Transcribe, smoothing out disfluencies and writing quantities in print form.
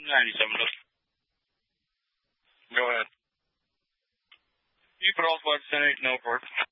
97. Go ahead. You put all flights 10-8 no report.